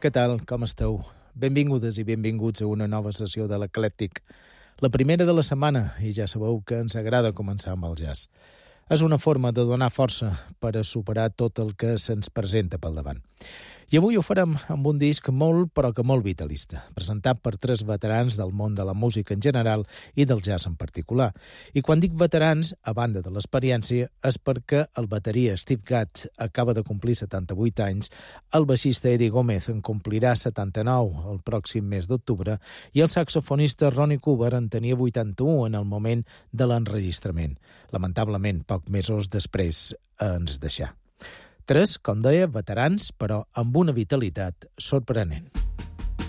Què tal? Com esteu? Benvingudes i benvinguts a una nova sessió de l'Eclèctic. La primera de la setmana, i ja sabeu que ens agrada començar amb el jazz. És una forma de donar força per a superar tot el que se'ns presenta pel davant. I avui ho farem amb un disc molt, però que molt vitalista, presentat per 3 veterans del món de la música en general i del jazz en particular. I quan dic veterans, a banda de l'experiència, és perquè el bateria Steve Gadd acaba de complir 78 anys, el baixista Eddie Gómez en complirà 79 el pròxim mes d'octubre i el saxofonista Ronnie Cooper en tenia 81 en el moment de l'enregistrament. Lamentablement, pocs mesos després ens deixà. 3, com deia, veterans, però amb una vitalitat sorprenent.